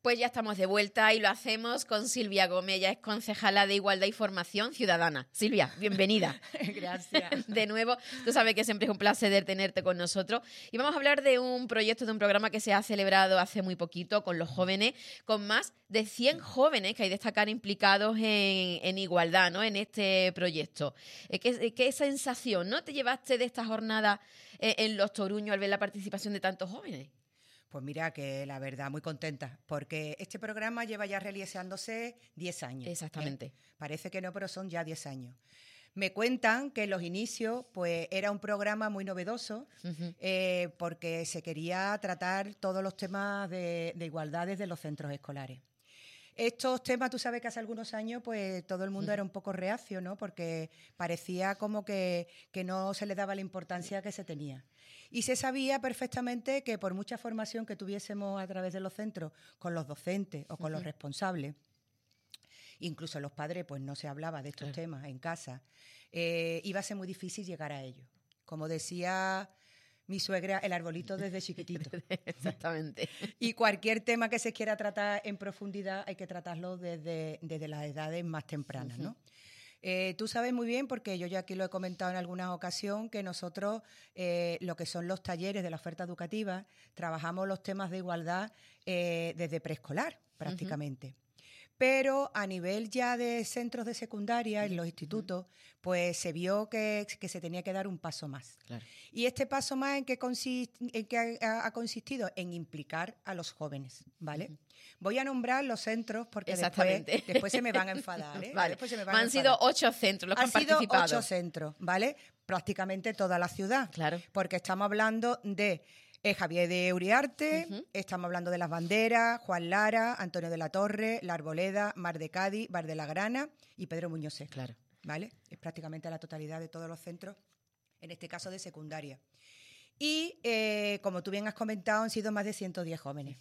Pues ya estamos de vuelta y lo hacemos con Silvia Gómez, ella es concejala de Igualdad y Formación Ciudadana. Silvia, bienvenida. Gracias. De nuevo, tú sabes que siempre es un placer tenerte con nosotros. Y vamos a hablar de un proyecto, de un programa que se ha celebrado hace muy poquito con los jóvenes, con más de 100 jóvenes que hay que destacar implicados en igualdad, ¿no? En este proyecto. ¿Qué sensación, no, te llevaste de esta jornada en Los Toruños al ver la participación de tantos jóvenes? Pues mira, que la verdad, muy contenta, porque este programa lleva ya realizándose 10 años. Exactamente. Parece que no, pero son ya 10 años. Me cuentan que en los inicios pues, era un programa muy novedoso, porque se quería tratar todos los temas de igualdad desde los centros escolares. Estos temas, tú sabes que hace algunos años pues todo el mundo era un poco reacio, ¿no? Porque parecía como que no se le daba la importancia que se tenía. Y se sabía perfectamente que por mucha formación que tuviésemos a través de los centros con los docentes o con los responsables, incluso los padres, pues no se hablaba de estos temas en casa, iba a ser muy difícil llegar a ellos. Como decía mi suegra, el arbolito desde chiquitito. Exactamente. Y cualquier tema que se quiera tratar en profundidad hay que tratarlo desde las edades más tempranas, ¿no? Tú sabes muy bien, porque yo ya aquí lo he comentado en alguna ocasión, que nosotros, lo que son los talleres de la oferta educativa, trabajamos los temas de igualdad desde preescolar, prácticamente. Pero a nivel ya de centros de secundaria, en los institutos, pues se vio que se tenía que dar un paso más. Claro. Y este paso más en qué ha consistido en implicar a los jóvenes, ¿vale? Voy a nombrar los centros porque después se me van a enfadar, ¿eh? Vale. Después Han sido 8 centros los que han participado. Han sido 8 centros, ¿vale? Prácticamente toda la ciudad. Claro. Porque estamos hablando de Javier de Uriarte, estamos hablando de Las Banderas, Juan Lara, Antonio de la Torre, La Arboleda, Mar de Cádiz, Bar de la Grana y Pedro Muñoz Seco. Claro. ¿Vale? Es prácticamente la totalidad de todos los centros, en este caso de secundaria. Y, como tú bien has comentado, han sido más de 110 jóvenes.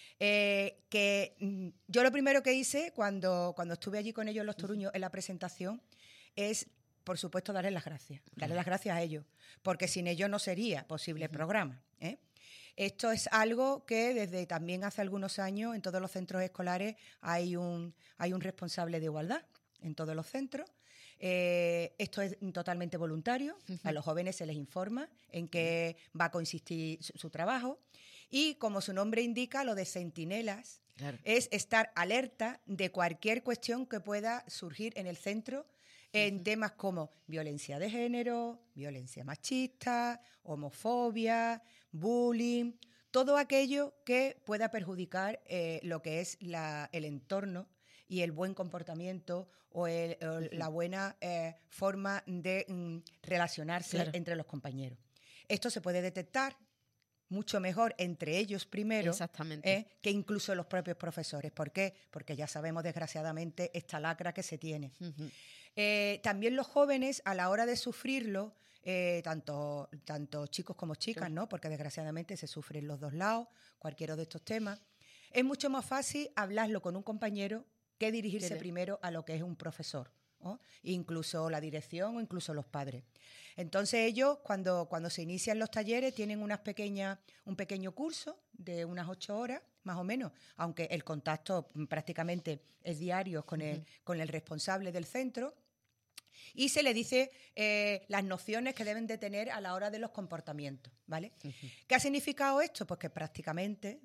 Yo lo primero que hice cuando estuve allí con ellos en Los Toruños en la presentación es, por supuesto, darles las gracias. Darles las gracias a ellos, porque sin ellos no sería posible el programa, ¿eh? Esto es algo que desde también hace algunos años en todos los centros escolares hay un responsable de igualdad en todos los centros. Esto es totalmente voluntario. A los jóvenes se les informa en qué va a consistir su trabajo. Y como su nombre indica, lo de centinelas es estar alerta de cualquier cuestión que pueda surgir en el centro en temas como violencia de género, violencia machista, homofobia, bullying, todo aquello que pueda perjudicar lo que es el entorno y el buen comportamiento o la buena forma de relacionarse entre los compañeros. Esto se puede detectar mucho mejor entre ellos primero, que incluso los propios profesores. ¿Por qué? Porque ya sabemos, desgraciadamente, esta lacra que se tiene. También los jóvenes, a la hora de sufrirlo, tanto chicos como chicas, ¿no? Porque desgraciadamente se sufre en los dos lados, cualquiera de estos temas, es mucho más fácil hablarlo con un compañero que dirigirse primero a lo que es un profesor, ¿no? Incluso la dirección o incluso los padres. Entonces ellos, cuando se inician los talleres, tienen un pequeño curso de unas 8 horas, más o menos, aunque el contacto prácticamente es diario con el responsable del centro, y se le dice las nociones que deben de tener a la hora de los comportamientos, ¿vale? ¿Qué ha significado esto? Pues que prácticamente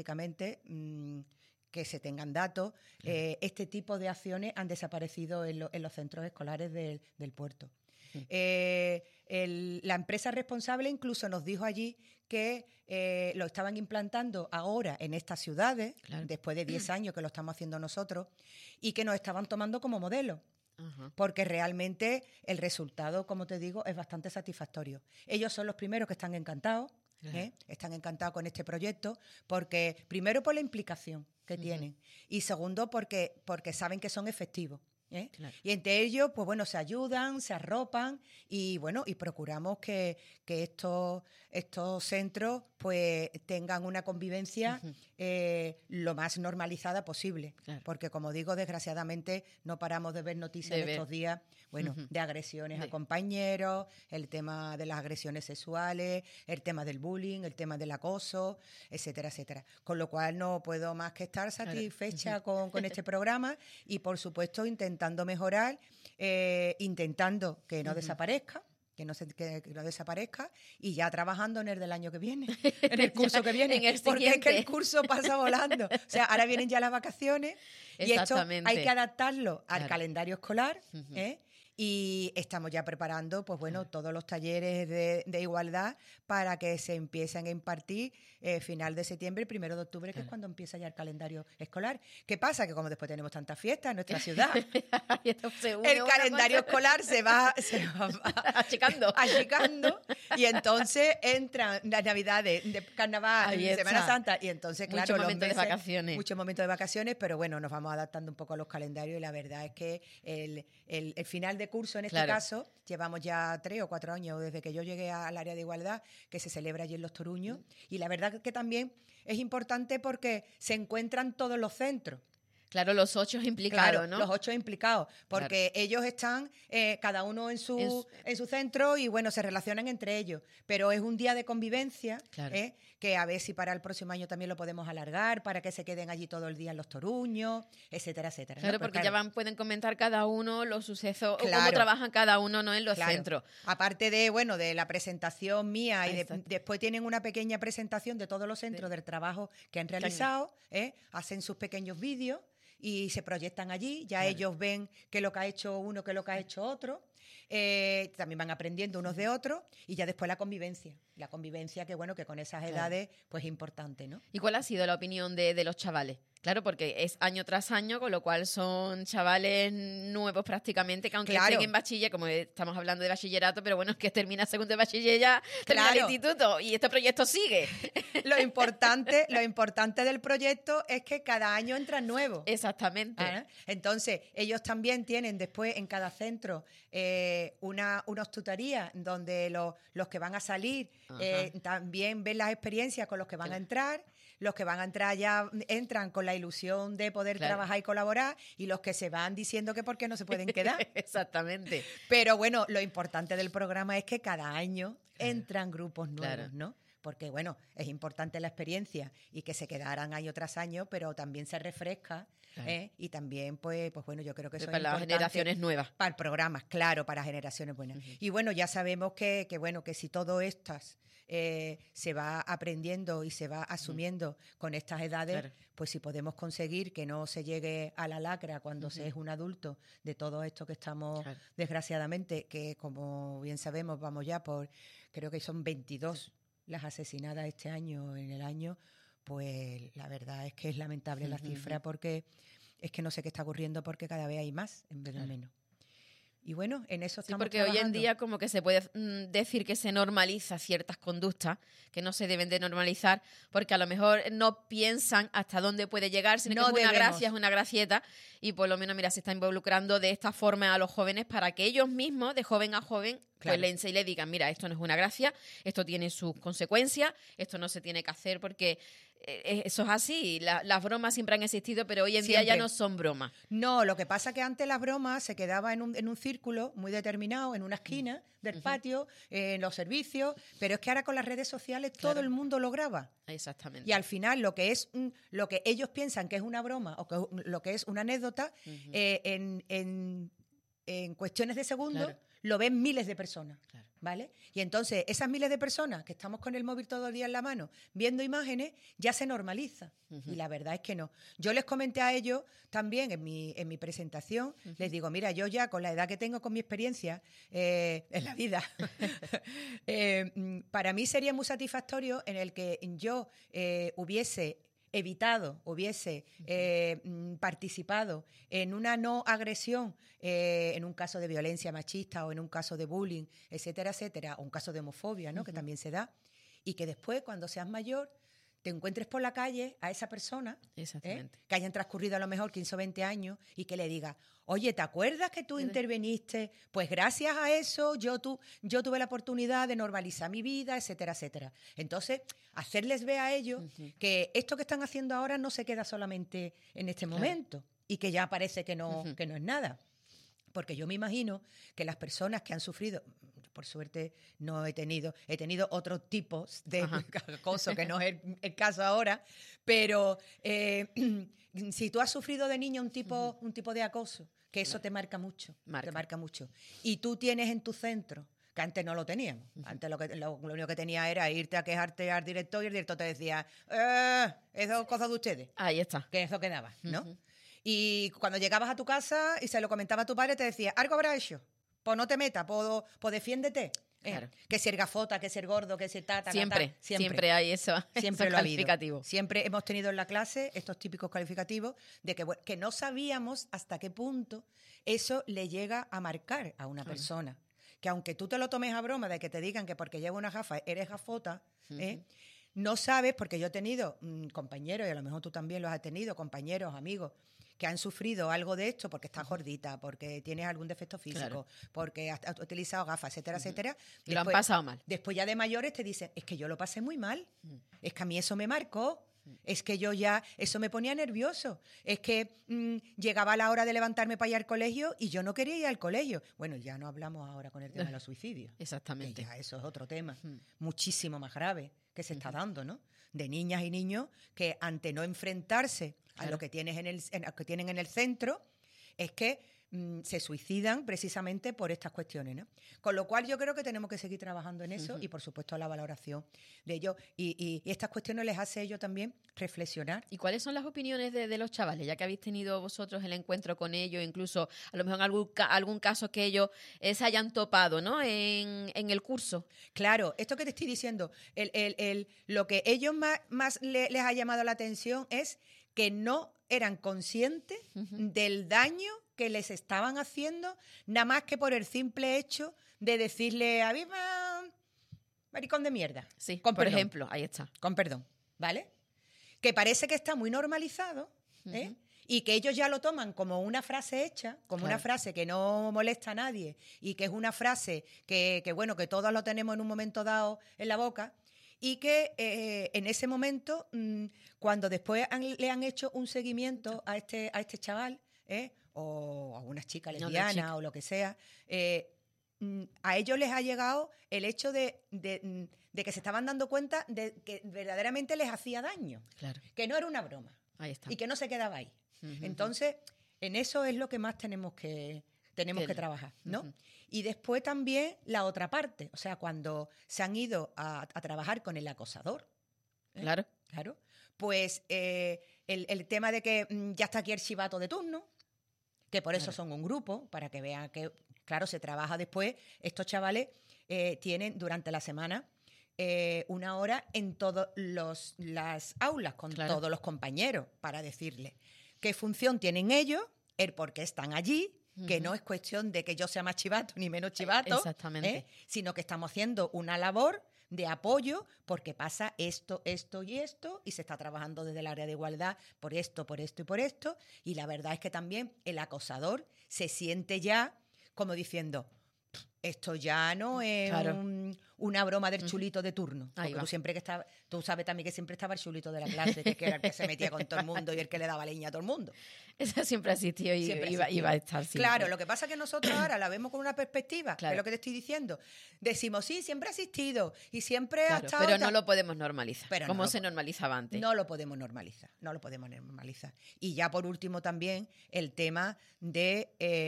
que se tengan datos, este tipo de acciones han desaparecido en los centros escolares del puerto. La empresa responsable incluso nos dijo allí que lo estaban implantando ahora en estas ciudades, después de 10 años que lo estamos haciendo nosotros, y que nos estaban tomando como modelo. Porque realmente el resultado, como te digo, es bastante satisfactorio. Ellos son los primeros que están encantados, están encantados con este proyecto, porque primero por la implicación que tienen y segundo porque saben que son efectivos. Claro. Y entre ellos, pues bueno, se ayudan, se arropan y bueno, y procuramos que estos centros pues tengan una convivencia lo más normalizada posible. Claro. Porque como digo, desgraciadamente no paramos de ver noticias De en ver. estos días, bueno, de agresiones a compañeros, el tema de las agresiones sexuales, el tema del bullying, el tema del acoso, etcétera, etcétera. Con lo cual no puedo más que estar satisfecha con este programa y, por supuesto, intentando mejorar, intentando que no desaparezca. Que no desaparezca y ya trabajando en el del año que viene, en el curso que viene, en el porque es que el siguiente. curso pasa volando. O sea, ahora vienen ya las vacaciones y esto hay que adaptarlo al calendario escolar, y estamos ya preparando, pues bueno, todos los talleres de igualdad para que se empiecen a impartir final de septiembre, 1 de octubre, que es cuando empieza ya el calendario escolar. ¿Qué pasa? Que como después tenemos tantas fiestas en nuestra ciudad, el calendario escolar se va achicando y entonces entran las navidades, de carnaval, Semana Santa, y entonces, claro, muchos momentos de vacaciones, pero bueno, nos vamos adaptando un poco a los calendarios y la verdad es que el final de curso, en este caso, llevamos ya 3 o 4 años desde que yo llegué al área de igualdad, que se celebra allí en Los Toruños, y la verdad que también es importante porque se encuentran todos los centros. Claro, los 8 implicados, claro, ¿no? Los 8 implicados, porque ellos están cada uno en su centro y, bueno, se relacionan entre ellos. Pero es un día de convivencia, que a ver si para el próximo año también lo podemos alargar, para que se queden allí todo el día en Los Toruños, etcétera, etcétera. Claro, ¿no? porque ya pueden comentar cada uno los sucesos, o cómo Claro. trabajan cada uno, ¿no?, en los centros. Aparte de la presentación mía, y después tienen una pequeña presentación de todos los centros del trabajo que han realizado, hacen sus pequeños vídeos y se proyectan allí, ya ellos ven qué es lo que ha hecho uno, qué es lo que ha hecho otro, también van aprendiendo unos de otros, y ya después la convivencia que, bueno, que con esas edades pues es importante, ¿no? ¿Y cuál ha sido la opinión de los chavales? Claro, porque es año tras año, con lo cual son chavales nuevos prácticamente, que aunque estén en bachiller, como estamos hablando de bachillerato, pero bueno, es que termina segundo de bachiller ya, termina el instituto y este proyecto sigue. Lo importante del proyecto es que cada año entran nuevos. Exactamente. Entonces, ellos también tienen después en cada centro unas tutorías donde los que van a salir también ven las experiencias con los que van a entrar. Los que van a entrar ya entran con la ilusión de poder trabajar y colaborar, y los que se van diciendo que por qué no se pueden quedar. Exactamente. Pero bueno, lo importante del programa es que cada año entran grupos nuevos, ¿no? Porque, bueno, es importante la experiencia y que se quedaran año tras año, pero también se refresca, y también, pues bueno, yo creo que eso es para las generaciones nuevas. Para programas, claro, para generaciones buenas. Y bueno, ya sabemos que si todo estas se va aprendiendo y se va asumiendo con estas edades, pues si podemos conseguir que no se llegue a la lacra cuando se es un adulto de todo esto que estamos, desgraciadamente, que como bien sabemos, vamos ya por, creo que son 22 las asesinadas este año, en el año, pues la verdad es que es lamentable la cifra, porque es que no sé qué está ocurriendo, porque cada vez hay más en vez de menos. Y bueno, en eso estamos porque trabajando. Hoy en día como que se puede decir que se normaliza ciertas conductas que no se deben de normalizar, porque a lo mejor no piensan hasta dónde puede llegar, sino que es una gracia, es una gracieta, y por lo menos, mira, se está involucrando de esta forma a los jóvenes para que ellos mismos, de joven a joven, pues le digan, mira, esto no es una gracia, esto tiene sus consecuencias, esto no se tiene que hacer porque eso es así. Las bromas siempre han existido, pero hoy en día ya no son bromas. No, lo que pasa es que antes las bromas se quedaba en un círculo muy determinado, en una esquina del patio, en los servicios, pero es que ahora con las redes sociales todo el mundo lo graba. Exactamente. Y al final lo que ellos piensan que es una broma o que lo que es una anécdota, en cuestiones de segundos lo ven miles de personas, ¿vale? Y entonces esas miles de personas que estamos con el móvil todo el día en la mano viendo imágenes, ya se normaliza. Y la verdad es que no. Yo les comenté a ellos también en mi presentación, les digo, mira, yo ya con la edad que tengo, con mi experiencia en la vida, para mí sería muy satisfactorio en el que yo hubiese participado en una no agresión, en un caso de violencia machista o en un caso de bullying, etcétera, etcétera, o un caso de homofobia, ¿no? Que también se da, y que después, cuando seas mayor, te encuentres por la calle a esa persona, Exactamente. que hayan transcurrido a lo mejor 15 o 20 años y que le diga, oye, ¿te acuerdas que tú interveniste? Pues gracias a eso yo tuve la oportunidad de normalizar mi vida, etcétera, etcétera. Entonces, hacerles ver a ellos que esto que están haciendo ahora no se queda solamente en este momento y que ya parece que no es nada. Porque yo me imagino que las personas que han sufrido, por suerte no he tenido otros tipos de acoso, que no es el caso ahora, pero si tú has sufrido de niño un tipo de acoso, que eso te marca mucho, te marca mucho. Y tú tienes en tu centro, que antes no lo teníamos, antes lo único que tenía era irte a quejarte al director y el director te decía, eso es cosa de ustedes. Ahí está. Que eso quedaba, ¿no? Y cuando llegabas a tu casa y se lo comentaba a tu padre, te decía, algo habrá hecho, pues no te metas, pues defiéndete. Claro. Que si el gafota, que si el gordo, que si el tata. Siempre hay eso. Siempre esos lo ha habido. calificativos. Siempre hemos tenido en la clase estos típicos calificativos de que no sabíamos hasta qué punto eso le llega a marcar a una persona. Que aunque tú te lo tomes a broma de que te digan que porque lleva una gafa eres gafota, no sabes, porque yo he tenido compañeros, y a lo mejor tú también los has tenido, compañeros, amigos, que han sufrido algo de esto porque estás gordita, porque tienes algún defecto físico, porque has utilizado gafas, etcétera, etcétera. Y lo han pasado mal. Después ya de mayores te dicen, es que yo lo pasé muy mal, es que a mí eso me marcó, es que eso me ponía nervioso, es que llegaba la hora de levantarme para ir al colegio y yo no quería ir al colegio. Bueno, ya no hablamos ahora con el tema de los suicidios. Exactamente. Ya eso es otro tema, muchísimo más grave que se está dando, ¿no? De niñas y niños que ante no enfrentarse a lo que tienen en el centro, es que se suicidan precisamente por estas cuestiones, ¿no? Con lo cual yo creo que tenemos que seguir trabajando en eso y, por supuesto, la valoración de ellos. Y estas cuestiones les hace a ellos también reflexionar. ¿Y cuáles son las opiniones de los chavales? Ya que habéis tenido vosotros el encuentro con ellos, incluso a lo mejor en algún caso que ellos se hayan topado, ¿no? En el curso. Claro, esto que te estoy diciendo, lo que ellos más les ha llamado la atención es que no eran conscientes del daño que les estaban haciendo, nada más que por el simple hecho de decirle a viva maricón de mierda. Sí, por ejemplo, ahí está. Con perdón, ¿vale? Que parece que está muy normalizado, y que ellos ya lo toman como una frase hecha, como una frase que no molesta a nadie y que es una frase que bueno, que todos lo tenemos en un momento dado en la boca. Y que en ese momento, cuando después le han hecho un seguimiento a este chaval, o a una chica lesbiana o lo que sea, a ellos les ha llegado el hecho de que se estaban dando cuenta de que verdaderamente les hacía daño. Claro. Que no era una broma. Ahí está. Y que no se quedaba ahí. Entonces, en eso es lo que más tenemos que trabajar, ¿no? Y después también la otra parte, o sea, cuando se han ido a trabajar con el acosador. Claro. Claro. Pues el tema de que ya está aquí el chivato de turno, que por eso son un grupo, para que vean que, claro, se trabaja después. Estos chavales tienen durante la semana una hora en todas las aulas, con todos los compañeros, para decirles qué función tienen ellos, el por qué están allí, que no es cuestión de que yo sea más chivato ni menos chivato, exactamente, sino que estamos haciendo una labor de apoyo porque pasa esto, esto y esto, y se está trabajando desde el área de igualdad por esto, por esto y por esto, y la verdad es que también el acosador se siente ya como diciendo, esto ya no es una broma del chulito de turno. Porque tú sabes también que siempre estaba el chulito de la clase, que era el que se metía con todo el mundo y el que le daba leña a todo el mundo. Eso siempre ha existido y iba a estar siempre. Claro, lo que pasa es que nosotros ahora la vemos con una perspectiva, que es lo que te estoy diciendo. Decimos, sí, siempre ha existido y siempre ha estado... Pero no lo podemos normalizar, como se normalizaba antes. No lo podemos normalizar, Y ya por último también el tema de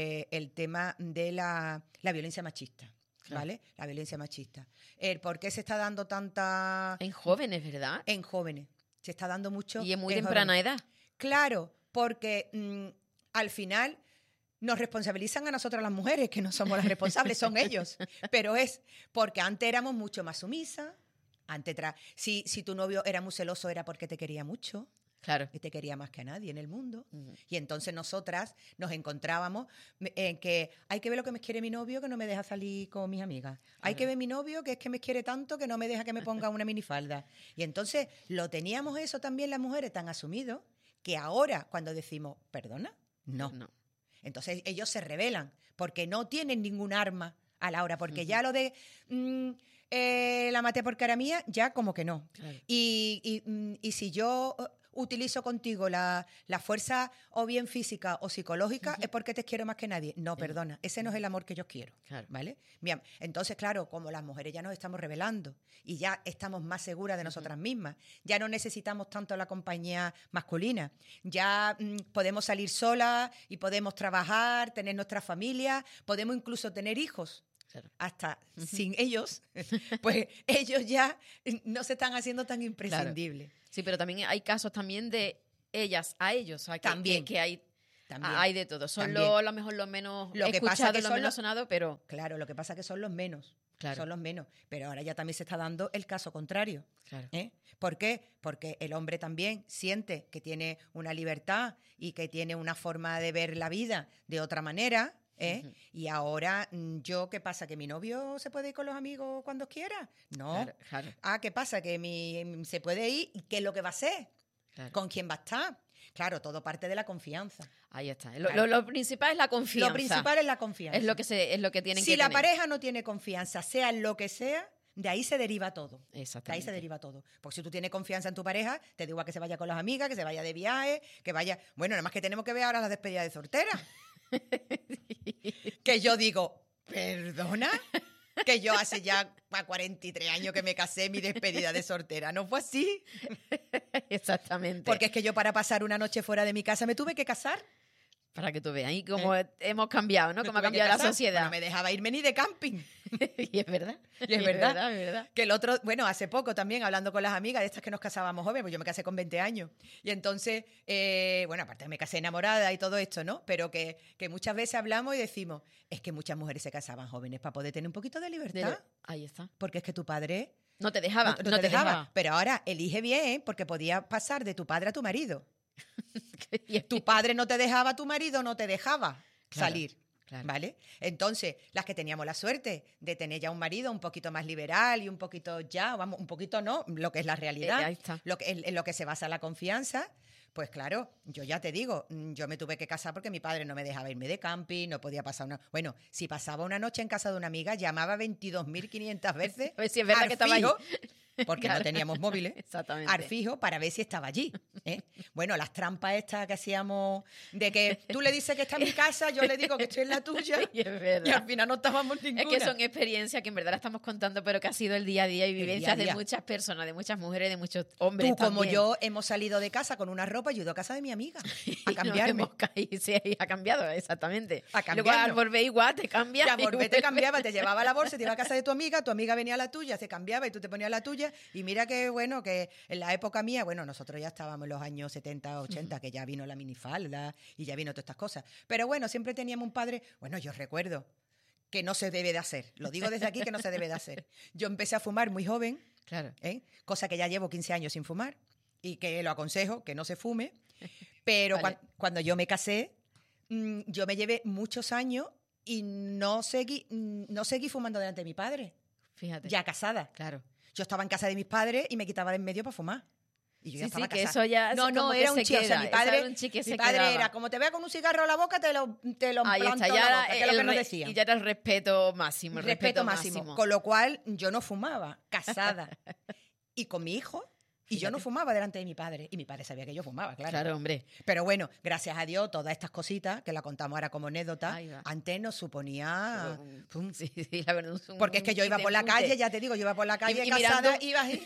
la violencia machista. ¿Vale? La violencia machista. ¿Por qué se está dando tanta...? En jóvenes, ¿verdad? En jóvenes. Se está dando mucho... Y en muy temprana edad. Claro, porque al final nos responsabilizan a nosotras las mujeres, que no somos las responsables, son ellos. Pero es porque antes éramos mucho más sumisas. Si tu novio era muy celoso era porque te quería mucho. Claro. Y te quería más que a nadie en el mundo. Ujú. Y entonces nosotras nos encontrábamos en que hay que ver lo que me quiere mi novio, que no me deja salir con mis amigas. Hay Claro. que ver mi novio, que es que me quiere tanto que no me deja que me ponga una minifalda. Y entonces lo teníamos eso también las mujeres tan asumido que ahora cuando decimos, ¿perdona? No. Entonces ellos se rebelan porque no tienen ningún arma a la hora, porque ya lo de la maté porque era mía, ya como que no. Claro. Y si yo utilizo contigo la fuerza o bien física o psicológica, es porque te quiero más que nadie. No, perdona, ese no es el amor que yo quiero. Claro. ¿Vale? Bien, entonces, claro, como las mujeres ya nos estamos revelando y ya estamos más seguras de nosotras mismas, ya no necesitamos tanto la compañía masculina, ya podemos salir solas y podemos trabajar, tener nuestra familia, podemos incluso tener hijos. Claro. Hasta sin ellos, pues ellos ya no se están haciendo tan imprescindibles. Claro. Sí, pero también hay casos también de ellas a ellos. O sea, También. Que hay, También. hay de todo. Son También. a lo mejor los menos Lo que pasa escuchados, que los son menos los- sonados, pero... Claro, lo que pasa es que son los menos. Claro. Son los menos. Pero ahora ya también se está dando el caso contrario. Claro. ¿Por qué? Porque el hombre también siente que tiene una libertad y que tiene una forma de ver la vida de otra manera. Y ahora, ¿qué pasa? ¿Que mi novio se puede ir con los amigos cuando quiera? No. Claro, claro. ¿Qué pasa? ¿Que se puede ir? ¿Y qué es lo que va a hacer? Claro. ¿Con quién va a estar? Claro, todo parte de la confianza. Ahí está. Claro. Lo principal es la confianza. Lo principal es la confianza. Es lo que tienen Si que la tener. pareja no tiene confianza, sea en lo que sea, de ahí se deriva todo. De ahí Exactamente. se deriva todo. Porque si tú tienes confianza en tu pareja, te digo que se vaya con las amigas, que se vaya de viaje, que vaya... Bueno, nada más que tenemos que ver ahora las despedidas de soltera. Que yo digo, ¿perdona? Que yo hace ya 43 años que me casé, mi despedida de soltera. ¿No fue así? Exactamente. Porque es que yo para pasar una noche fuera de mi casa me tuve que casar. Para que tú veas. Y cómo hemos cambiado, ¿no? Me Cómo ha tuve que cambiado la casar. sociedad. No me dejaba irme ni de camping. Y es verdad. Y es verdad. Es verdad. Que el otro, bueno, hace poco también, hablando con las amigas de estas que nos casábamos jóvenes, pues yo me casé con 20 años. Y entonces, bueno, aparte me casé enamorada y todo esto, ¿no? Pero que muchas veces hablamos y decimos, es que muchas mujeres se casaban jóvenes para poder tener un poquito de libertad. Ahí está. Porque es que tu padre No te dejaba. no te dejaba. Pero ahora elige bien, porque podía pasar de tu padre a tu marido. Tu padre no te dejaba, tu marido no te dejaba salir. Claro. ¿Vale? Entonces, las que teníamos la suerte de tener ya un marido un poquito más liberal y un poquito ya, vamos, un poquito no, lo que es la realidad, ahí está. en lo que se basa la confianza, pues claro, yo ya te digo, yo me tuve que casar porque mi padre no me dejaba irme de camping, no podía pasar una... Bueno, si pasaba una noche en casa de una amiga, llamaba 22.500 veces A ver si es verdad al que estaba fijo, allí. porque Claro. no teníamos móviles, Exactamente. al fijo para ver si estaba allí. Bueno, las trampas estas que hacíamos de que tú le dices que está en mi casa, yo le digo que estoy en la tuya Y es verdad. y al final no estábamos ninguna. Es que son experiencias que en verdad la estamos contando, pero que ha sido el día a día y vivencias día a día. de muchas personas, de muchas mujeres, de muchos hombres. Tú como también. yo hemos salido de casa con una ropa y yo he ido a casa de mi amiga Y a nos cambiarme. hemos caído, sí, ha cambiado, exactamente. A Luego cambiarnos. al volver igual te cambia. Ya, y volvé, te vuelve. cambiaba, te llevaba la bolsa, te iba a casa de tu amiga venía a la tuya, se cambiaba y tú te ponías la tuya. Y mira que, bueno, que en la época mía, bueno, nosotros ya estábamos en los años 70, 80, que ya vino la minifalda y ya vino todas estas cosas. Pero bueno, siempre teníamos un padre, bueno, yo recuerdo que no se debe de hacer. Lo digo desde aquí que no se debe de hacer. Yo empecé a fumar muy joven, Claro. cosa que ya llevo 15 años sin fumar y que lo aconsejo, que no se fume. Pero Vale. cuando yo me casé, yo me llevé muchos años y no seguí fumando delante de mi padre, Fíjate. ya casada. Claro. Yo estaba en casa de mis padres y me quitaba de en medio para fumar. Y yo ya Sí, estaba sí, que casada. eso ya No, como que era un se chico. O sea, queda, mi eso padre, era un chi que mi se padre quedaba. era, como te vea con un cigarro a la boca, te lo Ahí planto está, en ya la era boca, que es lo que nos re- decían. y ya era el respeto máximo. El Respeto máximo. Con lo cual, yo no fumaba, casada. Y con mi hijo, y yo no Fíjate. fumaba delante de mi padre. Y mi padre sabía que yo fumaba, claro. Claro, hombre. Pero bueno, gracias a Dios, todas estas cositas, que la contamos ahora como anécdota, Ahí va. antes nos suponía... pum. Sí, sí, la verdad. Porque es que yo iba por la calle, ya te digo, yo iba por la calle y casada, mirando- iba ahí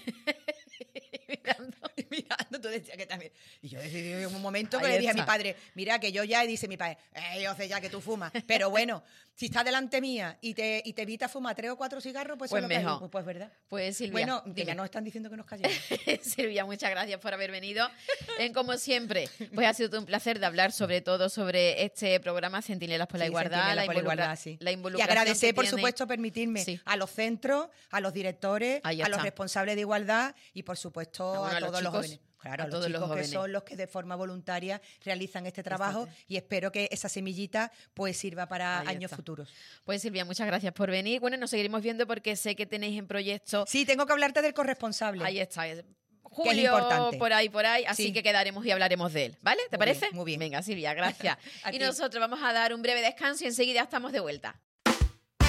Mirando. y mirando, tú decías que también. Y yo decidí en un momento que Ahí le dije a está. mi padre, mira que yo ya, y dice mi padre, yo sé ya que tú fumas. Pero bueno, si estás delante mía y te evitas fumar 3 o 4 cigarros, pues, Pues eso es lo que mejor. hay. Pues verdad. Pues Silvia, Bueno, que dime. ya nos están diciendo que nos callemos. Silvia, muchas gracias por haber venido. Como siempre, pues ha sido todo un placer de hablar sobre todo sobre este programa Centinelas por la Sí, Igualdad, Centinelas por la Igualdad, sí. la Y involucración agradecer, que por tiene. supuesto, permitirme Sí. a los centros, a los directores, Ahí a los está. responsables de igualdad y, por supuesto, Bueno, a a los todos los chicos. jóvenes. Claro, a los todos los chicos que jóvenes. son los que de forma voluntaria realizan este trabajo Exacto. y espero que esa semillita pues sirva para Ahí años está. futuros. Pues Silvia, muchas gracias por venir. Bueno, nos seguiremos viendo porque sé que tenéis en proyecto. Sí, tengo que hablarte del corresponsable. Ahí está. Que es Julio, importante. por ahí, así Sí. que quedaremos y hablaremos de él, ¿vale? ¿Te Muy bien, parece? muy bien. Venga, Silvia, gracias. A Y ti. nosotros vamos a dar un breve descanso y enseguida estamos de vuelta.